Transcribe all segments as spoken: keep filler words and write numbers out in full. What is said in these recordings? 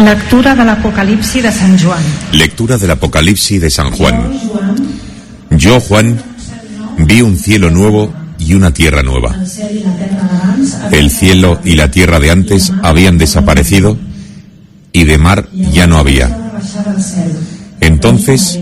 Lectura del Apocalipsi de Sant Joan. Lectura del Apocalipsi de San Juan. Yo, Juan, vi un cielo nuevo y una tierra nueva. El cielo y la tierra de antes habían desaparecido y de mar ya no había. Entonces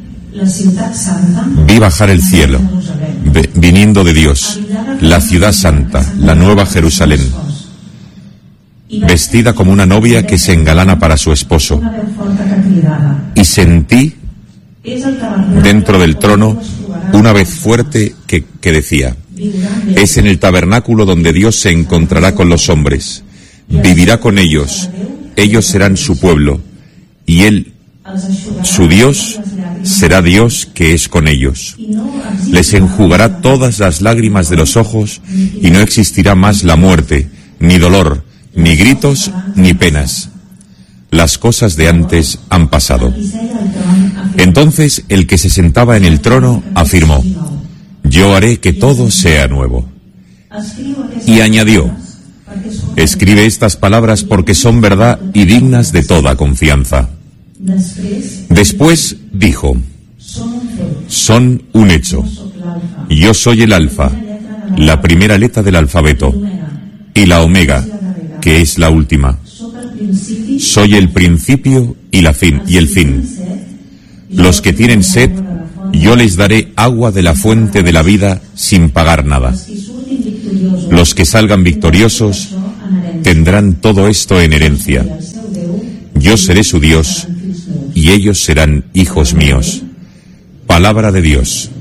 vi bajar el cielo, viniendo de Dios, la ciudad santa, la nueva Jerusalén, vestida como una novia que se engalana para su esposo. Y sentí dentro del trono una voz fuerte que, que decía: es en el tabernáculo donde Dios se encontrará con los hombres, vivirá con ellos, ellos serán su pueblo, y Él, su Dios, será Dios que es con ellos. Les enjugará todas las lágrimas de los ojos, y no existirá más la muerte, ni dolor, ni gritos, ni penas. Las cosas de antes han pasado. Entonces el que se sentaba en el trono afirmó: yo haré que todo sea nuevo. Y añadió: escribe estas palabras porque son verdad y dignas de toda confianza. Después dijo: son un hecho. Yo soy el Alfa, la primera letra del alfabeto, y la Omega, que es la última. Soy el principio y la fin y el fin. Los que tienen sed, yo les daré agua de la fuente de la vida sin pagar nada. Los que salgan victoriosos tendrán todo esto en herencia. Yo seré su Dios y ellos serán hijos míos. Palabra de Dios.